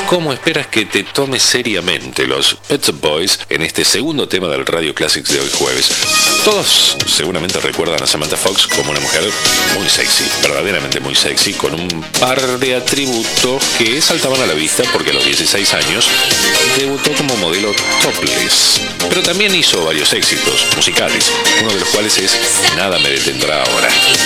¿Cómo esperas que te tomes seriamente los Pet Shop Boys en este segundo tema del Radio Classics de hoy jueves? Todos seguramente recuerdan a Samantha Fox como una mujer muy sexy, verdaderamente muy sexy, con un par de atributos que saltaban a la vista porque a los 16 años debutó como modelo topless. Pero también hizo varios éxitos musicales, uno de los cuales es Nada me detendrá ahora.